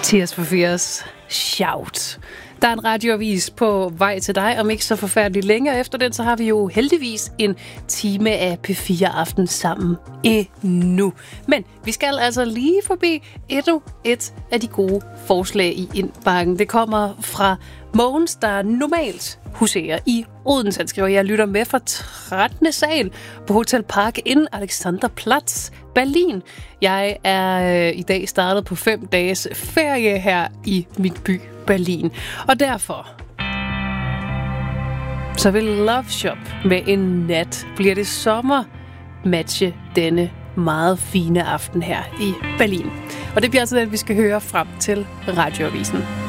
Tears for Fears, Shout. Der er en radioavis på vej til dig, om ikke så forfærdeligt længere. Efter den, så har vi jo heldigvis en time af P4 Aften sammen endnu. Men vi skal altså lige forbi endnu et af de gode forslag i indbakken. Det kommer fra Mogens, der normalt huserer i Odense. Han skriver, jeg lytter med fra 13. sal på Hotel Park in Alexanderplatz, Berlin. Jeg er i dag startet på 5 dages ferie her i mit by Berlin. Og derfor så vil Love Shop med en nat bliver det sommer matche denne meget fine aften her i Berlin. Og det bliver altså den, vi skal høre frem til radioavisen.